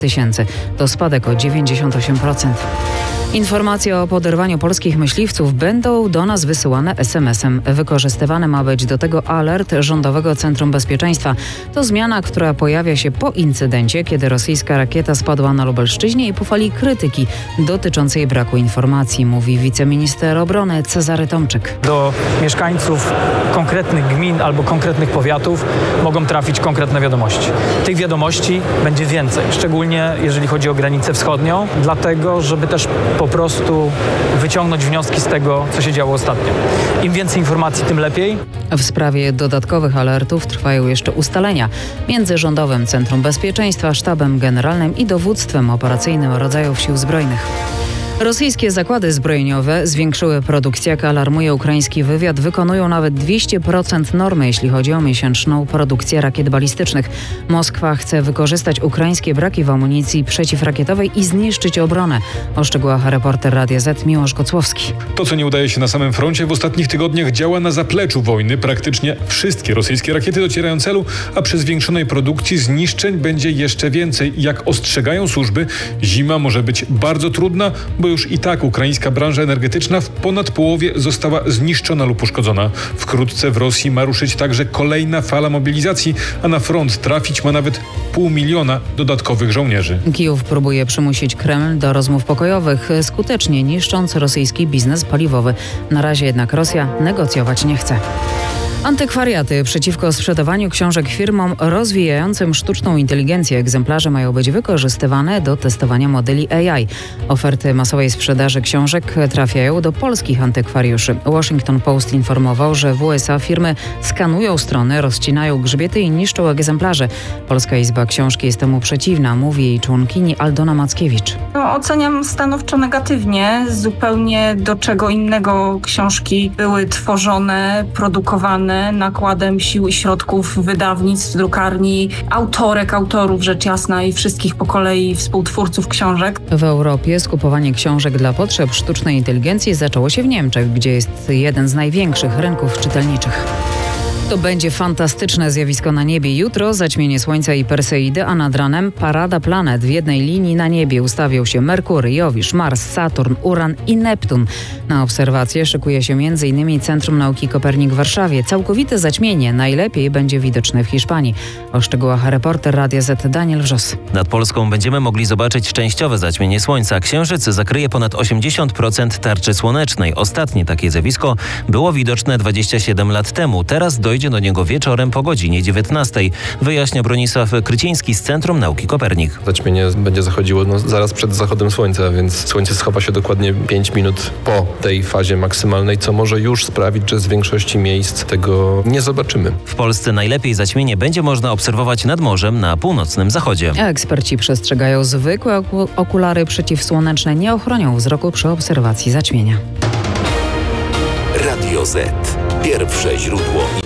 tysięcy. To spadek o 98%. Informacje o poderwaniu polskich myśliwców będą do nas wysyłane SMS-em. Wykorzystywany ma być do tego alert Rządowego Centrum Bezpieczeństwa. To zmiana, która pojawia się po incydencie, kiedy rosyjska rakieta spadła na Lubelszczyźnie i po fali krytyki dotyczącej braku informacji, mówi wiceminister obrony Cezary Tomczyk. Do mieszkańców konkretnych gmin albo konkretnych powiatów mogą trafić konkretne wiadomości. Tych wiadomości będzie więcej, szczególnie jeżeli chodzi o granicę wschodnią, dlatego żeby też po prostu wyciągnąć wnioski z tego, co się działo ostatnio. Im więcej informacji, tym lepiej. W sprawie dodatkowych alertów trwają jeszcze ustalenia między Rządowym Centrum Bezpieczeństwa, Sztabem Generalnym i Dowództwem Operacyjnym Rodzajów Sił Zbrojnych. Rosyjskie zakłady zbrojeniowe zwiększyły produkcję, jak alarmuje ukraiński wywiad. Wykonują nawet 200% normy, jeśli chodzi o miesięczną produkcję rakiet balistycznych. Moskwa chce wykorzystać ukraińskie braki w amunicji przeciwrakietowej i zniszczyć obronę. O szczegółach reporter Radia Z Miłosz Kocłowski. To, co nie udaje się na samym froncie, w ostatnich tygodniach działa na zapleczu wojny. Praktycznie wszystkie rosyjskie rakiety docierają celu, a przy zwiększonej produkcji zniszczeń będzie jeszcze więcej. Jak ostrzegają służby, zima może być bardzo trudna, bo już i tak ukraińska branża energetyczna w ponad połowie została zniszczona lub uszkodzona. Wkrótce w Rosji ma ruszyć także kolejna fala mobilizacji, a na front trafić ma nawet 500 000 dodatkowych żołnierzy. Kijów próbuje przymusić Kreml do rozmów pokojowych, skutecznie niszcząc rosyjski biznes paliwowy. Na razie jednak Rosja negocjować nie chce. Antykwariaty przeciwko sprzedawaniu książek firmom rozwijającym sztuczną inteligencję. Egzemplarze mają być wykorzystywane do testowania modeli AI. Oferty masowej sprzedaży książek trafiają do polskich antykwariuszy. Washington Post informował, że w USA firmy skanują strony, rozcinają grzbiety i niszczą egzemplarze. Polska Izba Książki jest temu przeciwna, mówi jej członkini Aldona Mackiewicz. Oceniam stanowczo negatywnie. Zupełnie do czego innego książki były tworzone, produkowane nakładem sił i środków wydawnictw, drukarni, autorów rzecz jasna i wszystkich po kolei współtwórców książek. W Europie skupowanie książek dla potrzeb sztucznej inteligencji zaczęło się w Niemczech, gdzie jest jeden z największych rynków czytelniczych. To będzie fantastyczne zjawisko na niebie. Jutro zaćmienie Słońca i Perseidy, a nad ranem parada planet. W jednej linii na niebie ustawią się Merkury, Jowisz, Mars, Saturn, Uran i Neptun. Na obserwacje szykuje się m.in. Centrum Nauki Kopernik w Warszawie. Całkowite zaćmienie najlepiej będzie widoczne w Hiszpanii. O szczegółach reporter Radia Z Daniel Wrzos. Nad Polską będziemy mogli zobaczyć częściowe zaćmienie Słońca. Księżyc zakryje ponad 80% tarczy słonecznej. Ostatnie takie zjawisko było widoczne 27 lat temu. Teraz dojdzie do niego wieczorem po godzinie 19. Wyjaśnia Bronisław Kryciński z Centrum Nauki Kopernik. Zaćmienie będzie zachodziło zaraz przed zachodem słońca, więc słońce schowa się dokładnie 5 minut po tej fazie maksymalnej, co może już sprawić, że z większości miejsc tego nie zobaczymy. W Polsce najlepiej zaćmienie będzie można obserwować nad morzem na północnym zachodzie. Eksperci przestrzegają, zwykłe okulary przeciwsłoneczne nie ochronią wzroku przy obserwacji zaćmienia. Radio Z. Pierwsze źródło